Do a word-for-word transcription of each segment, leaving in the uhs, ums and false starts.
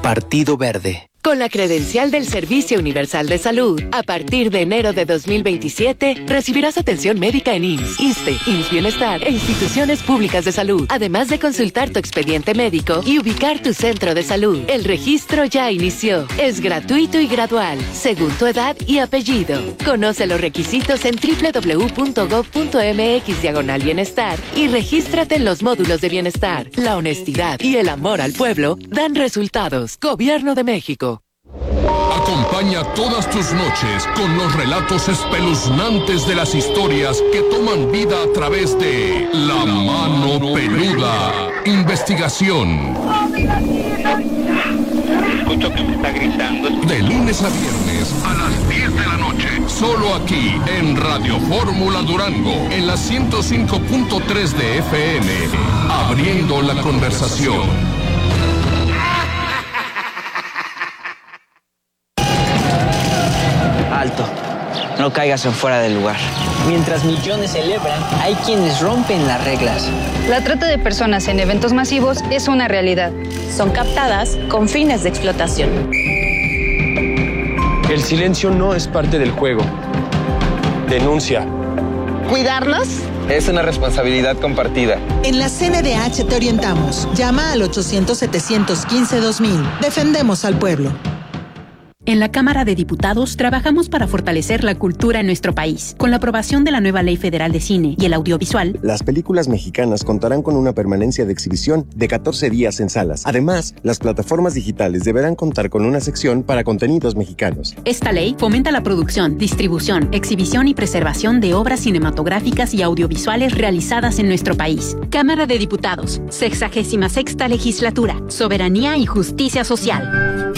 Partido Verde. Con la credencial del Servicio Universal de Salud, a partir de enero de dos mil veintisiete, recibirás atención médica en I M S S, ISSSTE, I M S S Bienestar e instituciones públicas de salud, además de consultar tu expediente médico y ubicar tu centro de salud. El registro ya inició. Es gratuito y gradual, según tu edad y apellido. Conoce los requisitos en doble u doble u doble u punto gob punto eme equis diagonal bienestar y regístrate en los módulos de bienestar. La honestidad y el amor al pueblo dan resultados. Gobierno de México. Acompaña todas tus noches con los relatos espeluznantes de las historias que toman vida a través de La Mano Peluda. Investigación. Escucho que me está gritando. De lunes a viernes a las diez de la noche. Solo aquí en Radio Fórmula Durango. En la ciento cinco punto tres de F M. Abriendo la conversación. Alto, no caigas en fuera del lugar. Mientras millones celebran, hay quienes rompen las reglas. La trata de personas en eventos masivos es una realidad. Son captadas con fines de explotación. El silencio no es parte del juego. Denuncia. ¿Cuidarnos? Es una responsabilidad compartida. En la C N D H te orientamos. Llama al ochocientos, setecientos quince, dos mil. Defendemos al pueblo. En la Cámara de Diputados trabajamos para fortalecer la cultura en nuestro país. Con la aprobación de la nueva Ley Federal de Cine y el Audiovisual, las películas mexicanas contarán con una permanencia de exhibición de catorce días en salas. Además, las plataformas digitales deberán contar con una sección para contenidos mexicanos. Esta ley fomenta la producción, distribución, exhibición y preservación de obras cinematográficas y audiovisuales realizadas en nuestro país. Cámara de Diputados, sexagésima sexta legislatura, soberanía y justicia social.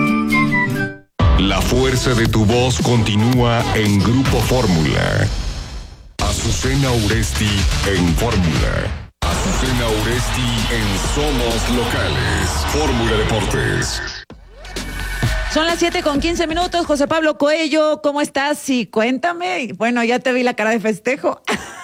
La fuerza de tu voz continúa en Grupo Fórmula. Azucena Uresti en Fórmula. Azucena Uresti en Somos Locales. Fórmula Deportes. Son las siete con quince minutos. José Pablo Coello, ¿cómo estás? Y cuéntame. Bueno, ya te vi la cara de festejo.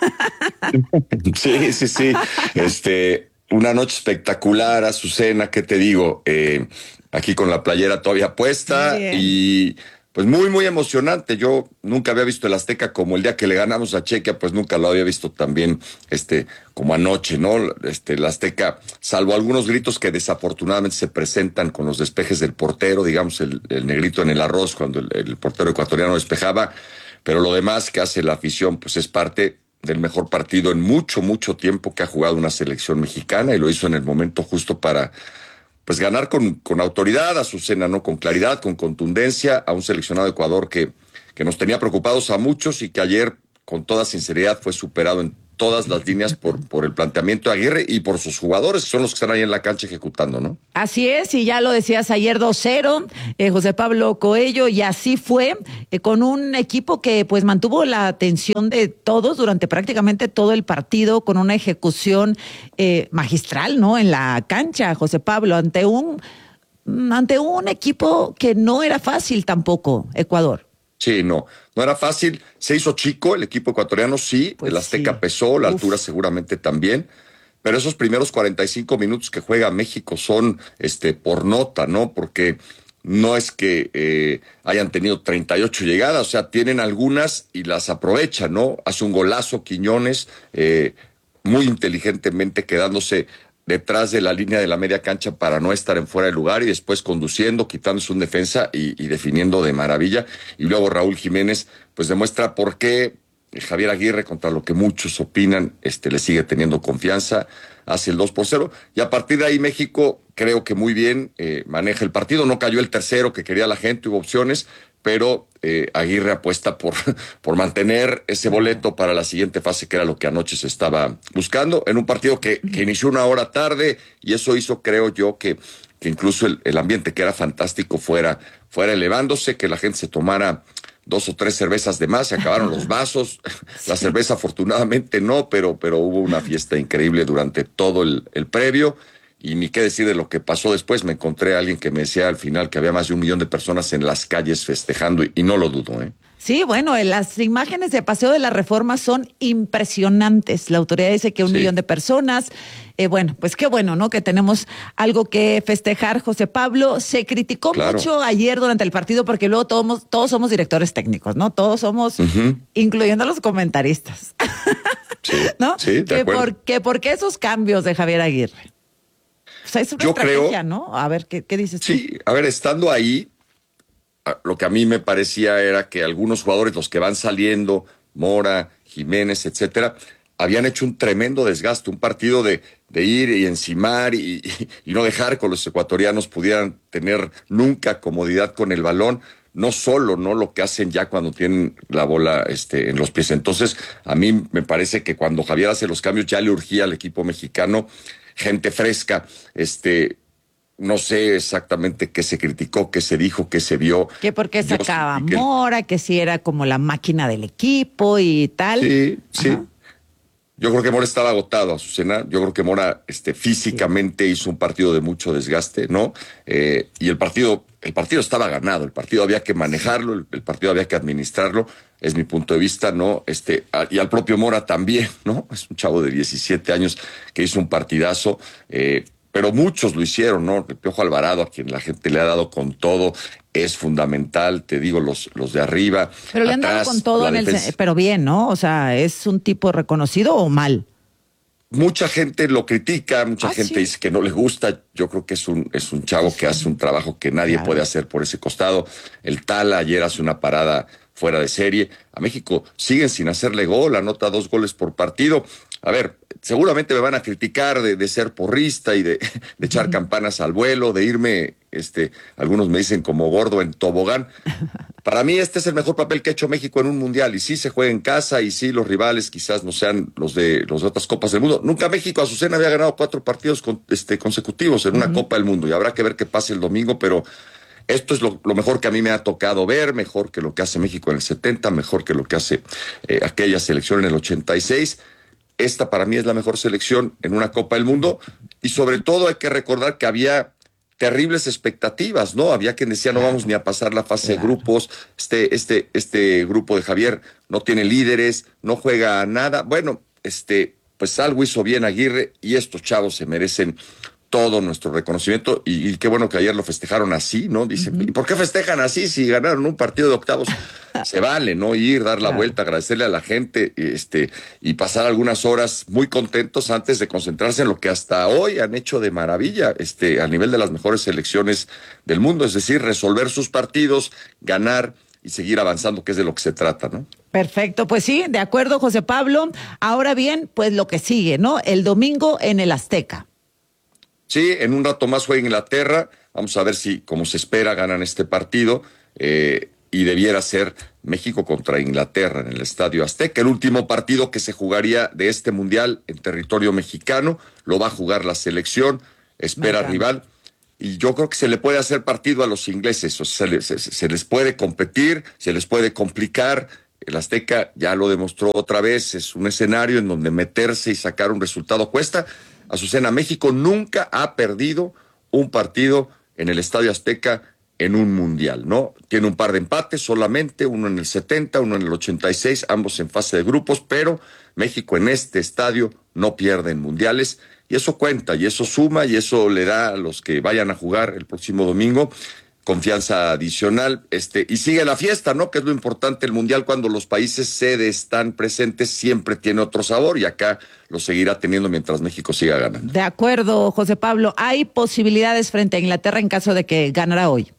Sí, sí, sí. Este, una noche espectacular, Azucena, ¿qué te digo? Eh, aquí con la playera todavía puesta y pues muy, muy emocionante. Yo nunca había visto el Azteca como el día que le ganamos a Chequia, pues nunca lo había visto tan bien este, como anoche, ¿no? Este, el Azteca, salvo algunos gritos que desafortunadamente se presentan con los despejes del portero, digamos el, el negrito en el arroz cuando el, el portero ecuatoriano despejaba, pero lo demás que hace la afición pues es parte del mejor partido en mucho, mucho tiempo que ha jugado una selección mexicana y lo hizo en el momento justo para pues ganar con, con autoridad, Azucena, ¿no? Con claridad, con contundencia, a un seleccionado de Ecuador que, que nos tenía preocupados a muchos y que ayer, con toda sinceridad, fue superado en todas las líneas por, por el planteamiento de Aguirre y por sus jugadores, que son los que están ahí en la cancha ejecutando, ¿no? Así es, y ya lo decías ayer dos cero, eh, José Pablo Coello, y así fue, eh, con un equipo que pues mantuvo la atención de todos durante prácticamente todo el partido, con una ejecución eh, magistral, ¿no? En la cancha, José Pablo, ante un, ante un equipo que no era fácil tampoco, Ecuador. Sí, no, no era fácil, se hizo chico el equipo ecuatoriano, sí, pues el Azteca sí. pesó, la Uf. altura seguramente también, pero esos primeros cuarenta y cinco minutos que juega México son este por nota, ¿no? Porque no es que eh, hayan tenido treinta y ocho llegadas, o sea, tienen algunas y las aprovechan, ¿no? Hace un golazo Quiñones, eh, muy inteligentemente quedándose detrás de la línea de la media cancha para no estar en fuera de lugar y después conduciendo, quitándose un defensa y, y definiendo de maravilla. Y luego Raúl Jiménez pues demuestra por qué Javier Aguirre, contra lo que muchos opinan, este le sigue teniendo confianza, hace el dos por cero. Y a partir de ahí México creo que muy bien eh, maneja el partido. No cayó el tercero que quería la gente, hubo opciones, pero eh, Aguirre apuesta por, por mantener ese boleto para la siguiente fase, que era lo que anoche se estaba buscando, en un partido que, que inició una hora tarde, y eso hizo, creo yo, que, que incluso el, el ambiente, que era fantástico, fuera, fuera elevándose, que la gente se tomara dos o tres cervezas de más, se acabaron los vasos, la cerveza afortunadamente no, pero, pero hubo una fiesta increíble durante todo el, el previo. Y ni qué decir de lo que pasó después. Me encontré a alguien que me decía al final que había más de un millón de personas en las calles festejando, y, y no lo dudo, ¿eh? Sí, bueno, las imágenes de Paseo de la Reforma son impresionantes. La autoridad dice que un sí. millón de personas. Eh, bueno, pues qué bueno, ¿no? Que tenemos algo que festejar, José Pablo. Se criticó claro. mucho ayer durante el partido porque luego todos, todos somos directores técnicos, ¿no? Todos somos, uh-huh. incluyendo a los comentaristas. Sí, ¿no? Sí, de que, acuerdo. por, que por qué esos cambios de Javier Aguirre. O sea, es una Yo estrategia, creo, ¿no? A ver, ¿qué, qué dices tú? Sí, a ver, estando ahí, lo que a mí me parecía era que algunos jugadores, los que van saliendo, Mora, Jiménez, etcétera, habían hecho un tremendo desgaste, un partido de, de ir y encimar y, y, y no dejar que los ecuatorianos pudieran tener nunca comodidad con el balón, no solo no lo que hacen ya cuando tienen la bola este, en los pies. Entonces, a mí me parece que cuando Javier hace los cambios ya le urgía al equipo mexicano gente fresca, este... No sé exactamente qué se criticó, qué se dijo, qué se vio. Que por qué sacaba Yo, que... Mora, que si era como la máquina del equipo y tal. Sí, sí. Ajá. Yo creo que Mora estaba agotado, Azucena. Yo creo que Mora este, físicamente sí. hizo un partido de mucho desgaste, ¿no? Eh, y el partido, el partido estaba ganado, el partido había que manejarlo, el, el partido había que administrarlo, es mi punto de vista, ¿no? Este, a, y al propio Mora también, ¿no? Es un chavo de diecisiete años que hizo un partidazo, eh, pero muchos lo hicieron, ¿no? El Piojo Alvarado, a quien la gente le ha dado con todo, es fundamental, te digo, los, los de arriba. Pero le han dado con todo, en el, pero bien, ¿no? O sea, ¿es un tipo reconocido o mal? Mucha gente lo critica, mucha ¿Ah, gente sí? dice que no le gusta. Yo creo que es un, es un chavo que hace un trabajo que nadie claro. puede hacer por ese costado. El Tala ayer hace una parada fuera de serie. A México siguen sin hacerle gol, anota dos goles por partido. A ver, seguramente me van a criticar de, de ser porrista y de, de echar uh-huh. campanas al vuelo, de irme, este, algunos me dicen como gordo en tobogán. Para mí este es el mejor papel que ha hecho México en un mundial, y sí se juega en casa, y sí los rivales quizás no sean los de, los de otras copas del mundo. Nunca México, Azucena, había ganado cuatro partidos con, este, consecutivos en una uh-huh. Copa del Mundo, y habrá que ver qué pase el domingo, pero esto es lo, lo mejor que a mí me ha tocado ver, mejor que lo que hace México en el setenta, mejor que lo que hace eh, aquella selección en el ochenta y seis. Esta para mí es la mejor selección en una Copa del Mundo, y sobre todo hay que recordar que había terribles expectativas, ¿no? Había quien decía no vamos ni a pasar la fase claro. de grupos, este, este, este grupo de Javier no tiene líderes, no juega a nada. Bueno, este, pues algo hizo bien Aguirre, y estos chavos se merecen todo nuestro reconocimiento, y, y qué bueno que ayer lo festejaron así, ¿no? Dicen, uh-huh. ¿y por qué festejan así si ganaron un partido de octavos? Se vale, ¿no? Ir, dar la claro. vuelta, agradecerle a la gente, este, y pasar algunas horas muy contentos antes de concentrarse en lo que hasta hoy han hecho de maravilla, este, a nivel de las mejores selecciones del mundo, es decir, resolver sus partidos, ganar y seguir avanzando, que es de lo que se trata, ¿no? Perfecto, pues sí, de acuerdo, José Pablo. Ahora bien, pues lo que sigue, ¿no? El domingo en el Azteca. Sí, en un rato más juega Inglaterra. Vamos a ver si, como se espera, ganan este partido. Eh, y debiera ser México contra Inglaterra en el Estadio Azteca. El último partido que se jugaría de este mundial en territorio mexicano. Lo va a jugar la selección. Espera rival. Y yo creo que se le puede hacer partido a los ingleses. O sea, se, les, se, se les puede competir, se les puede complicar. El Azteca ya lo demostró otra vez. Es un escenario en donde meterse y sacar un resultado cuesta. Azucena, México nunca ha perdido un partido en el Estadio Azteca en un mundial, ¿no? Tiene un par de empates solamente, uno en el setenta, uno en el ochenta y seis, ambos en fase de grupos, pero México en este estadio no pierde en mundiales, y eso cuenta, y eso suma, y eso le da a los que vayan a jugar el próximo domingo confianza adicional, este, y sigue la fiesta, ¿no? Que es lo importante. El mundial, cuando los países sede están presentes, siempre tiene otro sabor, y acá lo seguirá teniendo mientras México siga ganando. De acuerdo, José Pablo. ¿Hay posibilidades frente a Inglaterra en caso de que ganara hoy?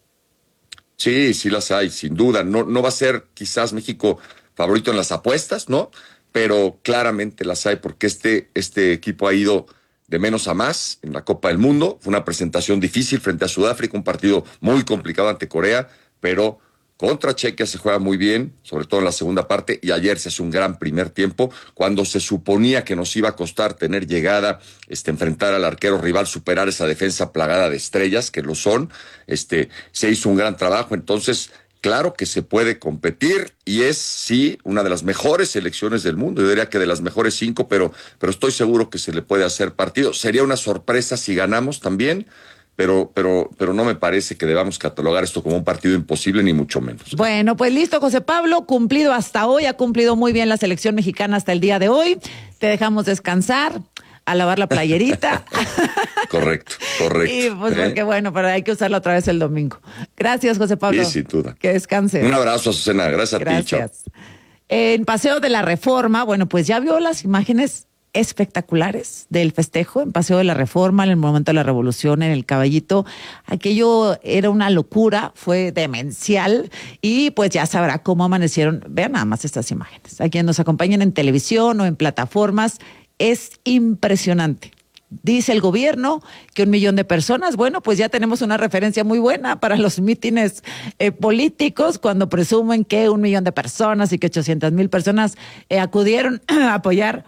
Sí, sí las hay, sin duda. No, no va a ser quizás México favorito en las apuestas, ¿no? Pero claramente las hay, porque este, este equipo ha ido de menos a más en la Copa del Mundo. Fue una presentación difícil frente a Sudáfrica, un partido muy complicado ante Corea, pero contra Chequia se juega muy bien, sobre todo en la segunda parte, y ayer se hace un gran primer tiempo, cuando se suponía que nos iba a costar tener llegada, este, enfrentar al arquero rival, superar esa defensa plagada de estrellas, que lo son, este, se hizo un gran trabajo. Entonces, claro que se puede competir, y es, sí, una de las mejores selecciones del mundo. Yo diría que de las mejores cinco, pero, pero estoy seguro que se le puede hacer partido. Sería una sorpresa si ganamos también, pero, pero, pero no me parece que debamos catalogar esto como un partido imposible, ni mucho menos. Bueno, pues listo, José Pablo, cumplido hasta hoy, ha cumplido muy bien la selección mexicana hasta el día de hoy. Te dejamos descansar, a lavar la playerita. Correcto, correcto. Y pues ¿Eh? porque bueno, pero hay que usarla otra vez el domingo. Gracias, José Pablo. Sí, sin duda. Que descanse. Un abrazo, Azucena. Gracias, Gracias. a ti, chao. En Paseo de la Reforma, bueno, pues ya vio las imágenes espectaculares del festejo en Paseo de la Reforma, en el Monumento de la Revolución, en el Caballito. Aquello era una locura, fue demencial y pues ya sabrá cómo amanecieron. Vean nada más estas imágenes. A quienes nos acompañan en televisión o en plataformas, es impresionante. Dice el gobierno que un millón de personas, bueno, pues ya tenemos una referencia muy buena para los mítines eh, políticos cuando presumen que un millón de personas y que ochocientas mil personas eh, acudieron a apoyar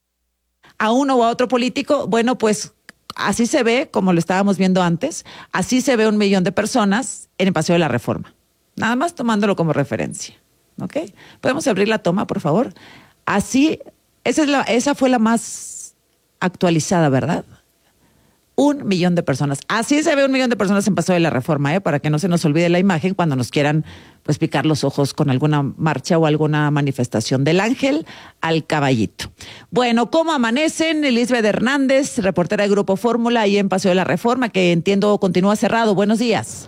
a uno o a otro político. Bueno, pues así se ve, como lo estábamos viendo antes, así se ve un millón de personas en el Paseo de la Reforma. Nada más tomándolo como referencia, ¿ok? ¿Podemos abrir la toma, por favor? Así, esa, es la, esa fue la más actualizada, ¿verdad? Un millón de personas. Así se ve un millón de personas en Paseo de la Reforma, ¿eh? Para que no se nos olvide la imagen cuando nos quieran pues picar los ojos con alguna marcha o alguna manifestación del Ángel al Caballito. Bueno, ¿cómo amanecen? Elizabeth Hernández, reportera de Grupo Fórmula, ahí en Paseo de la Reforma, que entiendo continúa cerrado. Buenos días.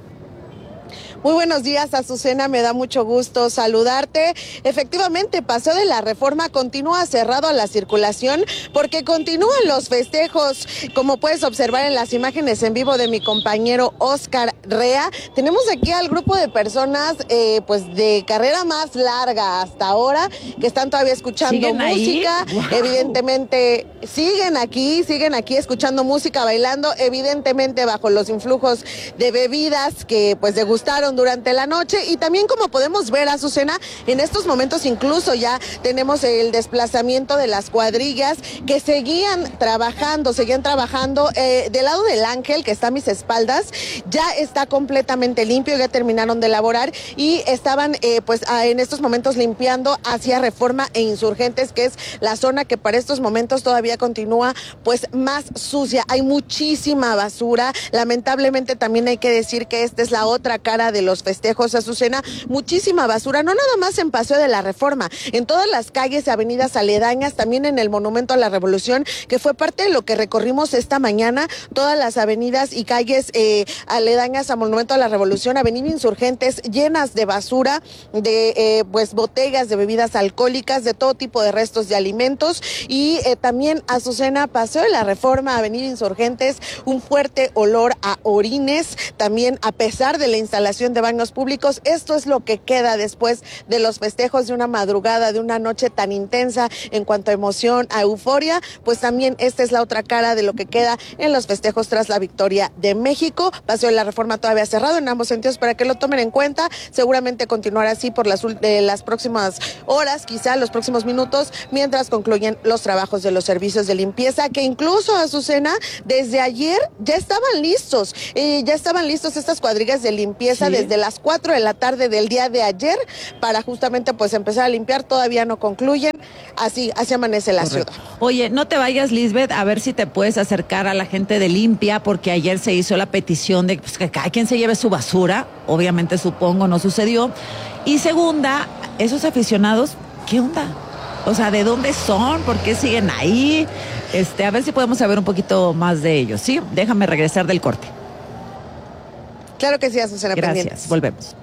Muy buenos días, Azucena, me da mucho gusto saludarte. Efectivamente, Paseo de la Reforma continúa cerrado a la circulación porque continúan los festejos. Como puedes observar en las imágenes en vivo de mi compañero Oscar Rea, tenemos aquí al grupo de personas eh, pues de carrera más larga hasta ahora, que están todavía escuchando música. Wow. Evidentemente, siguen aquí, siguen aquí escuchando música, bailando, evidentemente bajo los influjos de bebidas que pues degustaron durante la noche. Y también, como podemos ver, Azucena, en estos momentos incluso ya tenemos el desplazamiento de las cuadrillas que seguían trabajando, seguían trabajando eh, del lado del Ángel, que está a mis espaldas, ya está completamente limpio, ya terminaron de elaborar y estaban eh, pues en estos momentos limpiando hacia Reforma e Insurgentes, que es la zona que para estos momentos todavía continúa pues más sucia. Hay muchísima basura, lamentablemente también hay que decir que esta es la otra cara de los festejos, Azucena, muchísima basura, no nada más en Paseo de la Reforma, en todas las calles y avenidas aledañas, también en el Monumento a la Revolución, que fue parte de lo que recorrimos esta mañana, todas las avenidas y calles eh, aledañas al Monumento a la Revolución, Avenida Insurgentes, llenas de basura, de eh, pues botellas de bebidas alcohólicas, de todo tipo de restos de alimentos, y eh, también, Azucena, Paseo de la Reforma, Avenida Insurgentes, un fuerte olor a orines, también a pesar de la instalación de baños públicos. Esto es lo que queda después de los festejos de una madrugada, de una noche tan intensa en cuanto a emoción, a euforia. Pues también esta es la otra cara de lo que queda en los festejos tras la victoria de México. Paseo de la Reforma todavía cerrado en ambos sentidos para que lo tomen en cuenta. Seguramente continuará así por las, eh, las próximas horas, quizá los próximos minutos, mientras concluyen los trabajos de los servicios de limpieza, que incluso, Azucena, desde ayer ya estaban listos, eh, ya estaban listos estas cuadrillas de limpieza. Sí. Desde las cuatro de la tarde del día de ayer para justamente pues empezar a limpiar. Todavía no concluyen. Así, así amanece la Correcto. Ciudad. Oye, no te vayas, Lisbeth, a ver si te puedes acercar a la gente de Limpia, porque ayer se hizo la petición de pues, que cada quien se lleve su basura. Obviamente, supongo, no sucedió. Y segunda, esos aficionados, ¿qué onda? O sea, ¿de dónde son? ¿Por qué siguen ahí? Este, a ver si podemos saber un poquito más de ellos, ¿sí? Déjame regresar del corte. Claro que sí, Azucena. Gracias, pendientes. Volvemos.